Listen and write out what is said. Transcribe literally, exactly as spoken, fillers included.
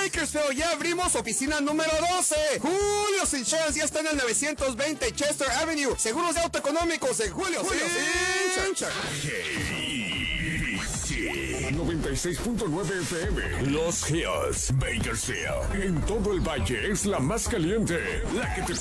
Bakersfield ya abrimos oficina número doce. Julio's Insurance ya está en el novecientos veinte Chester Avenue. Seguros de auto económicos de Julio's Insurance. noventa y seis punto nueve F M. Los Hills, Bakersfield. En todo el valle es la más caliente, la que te